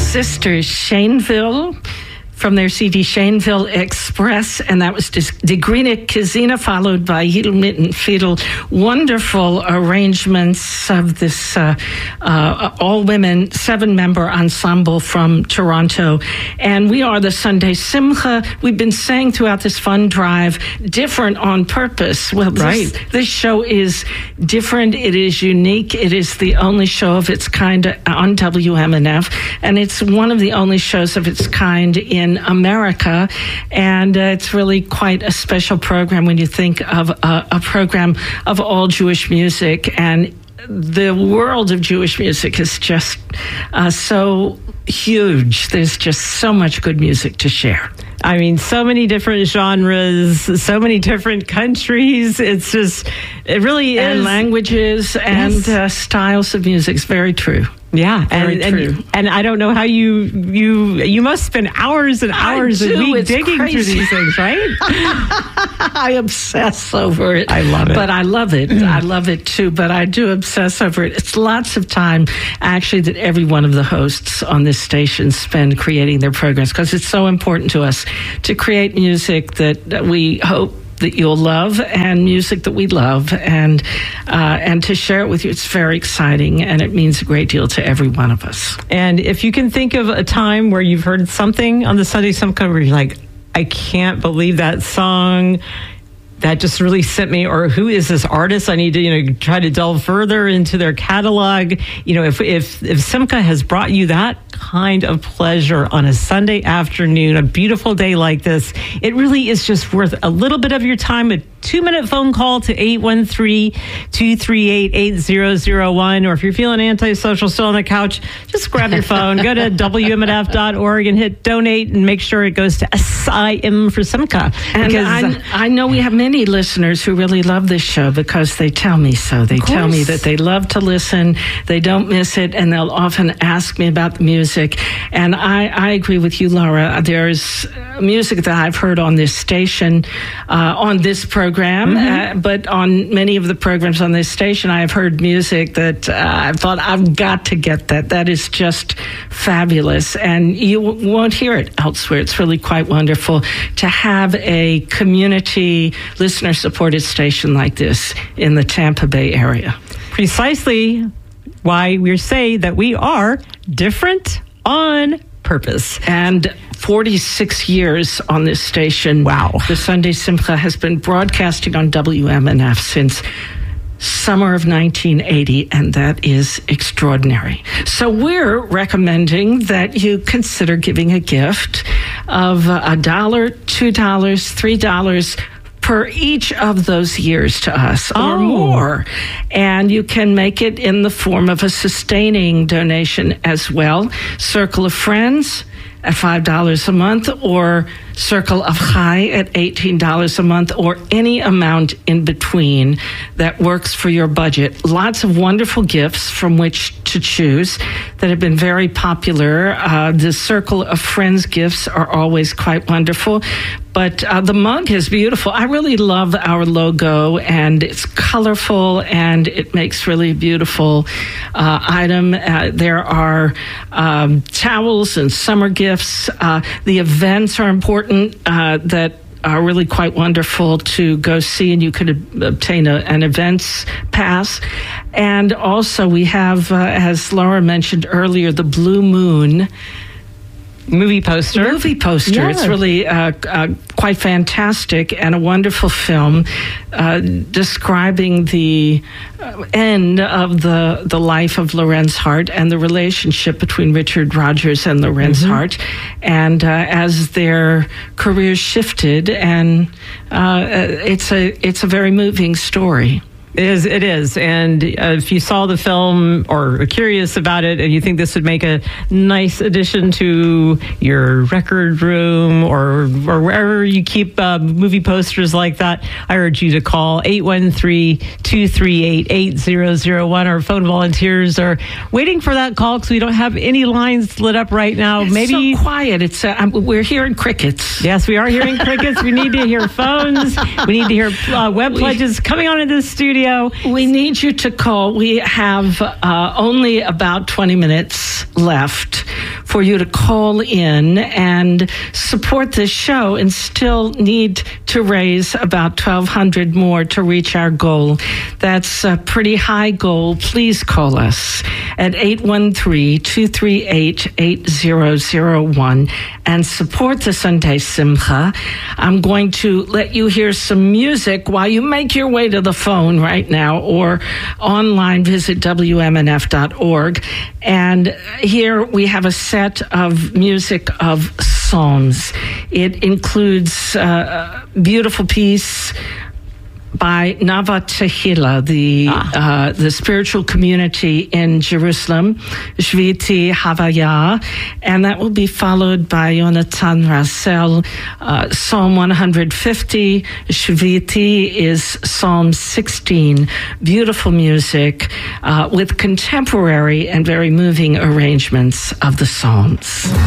Sisters Shainville from their CD Shainville Express, and that was De Greener Kazina, followed by Hiedelmitten Fiedel. Wonderful arrangements of this all-women 7-member ensemble from Toronto. And we are the Sunday Simcha. We've been saying throughout this fund drive, different on purpose. Well, this show is different. It is unique. It is the only show of its kind on WMNF, and it's one of the only shows of its kind in America, and it's really quite a special program when you think of a program of all Jewish music. And the world of Jewish music is just so huge. There's just so much good music to share. I mean, so many different genres, so many different countries. It's just, it really is. And languages and styles of music. It's very true. Yeah, very true. And I don't know how you must spend hours and hours a week digging through these things, right? I obsess over it. I love it. But I love it. I love it too, but I do obsess over it. It's lots of time, actually, that every one of the hosts on this station spend creating their programs, because it's so important to us to create music that we hope that you'll love, and music that we love, and to share it with you. It's very exciting, and it means a great deal to every one of us. And if you can think of a time where you've heard something on the Sunday Simcha where you're like, I can't believe that song, that just really sent me, or who is this artist? I need to, try to delve further into their catalog. If Simcha has brought you that kind of pleasure on a Sunday afternoon, a beautiful day like this, it really is just worth a little bit of your time. A 2-minute phone call to 813-238-8001. Or if you're feeling antisocial, still on the couch, just grab your phone, go to WMNF.org and hit donate, and make sure it goes to SIM for Simcha. And I know we have many listeners who really love this show because they tell me so. They tell me that they love to listen, they don't miss it, and they'll often ask me about the music. And I agree with you, Laura. There's music that I've heard on this station, on this program, but on many of the programs on this station, I have heard music that I thought, I've got to get that. That is just fabulous. And you won't hear it elsewhere. It's really quite wonderful to have a community listener-supported station like this in the Tampa Bay area. Precisely why we say that we are different on purpose. And 46 years on this station. Wow. The Sunday Simcha has been broadcasting on WMNF since summer of 1980, and that is extraordinary. So we're recommending that you consider giving a gift of $1, $2, $3 per each of those years to us, or more. And you can make it in the form of a sustaining donation as well. Circle of Friends at $5 a month, or Circle of Chai at $18 a month, or any amount in between that works for your budget. Lots of wonderful gifts from which to choose that have been very popular. The Circle of Friends gifts are always quite wonderful. But the mug is beautiful. I really love our logo, and it's colorful, and it makes really beautiful item. There are towels and summer gifts. The events are important that are really quite wonderful to go see, and you could obtain an events pass. And also we have, as Laura mentioned earlier, the Blue Moon movie poster. Yeah. It's really quite fantastic, and a wonderful film describing the end of the life of Lorenz Hart and the relationship between Richard Rodgers and Lorenz Hart, and as their careers shifted, and it's a very moving story. It is. And if you saw the film or are curious about it and you think this would make a nice addition to your record room or wherever you keep movie posters like that, I urge you to call 813-238-8001. Our phone volunteers are waiting for that call because we don't have any lines lit up right now. It's so quiet. It's we're hearing crickets. Yes, we are hearing crickets. We need to hear phones. We need to hear web pledges coming on into the studio. We need you to call. We have only about 20 minutes left for you to call in and support this show and still need to raise about $1,200 more to reach our goal. That's a pretty high goal. Please call us at 813-238-8001 and support the Sunday Simcha. I'm going to let you hear some music while you make your way to the phone right now or online. Visit WMNF.org. And here we have a set of music of psalms. It includes a beautiful piece by Nava Tehillah, the spiritual community in Jerusalem, Shviti Havaya, and that will be followed by Yonatan Rassel, Psalm 150. Shviti is Psalm 16. Beautiful music with contemporary and very moving arrangements of the Psalms.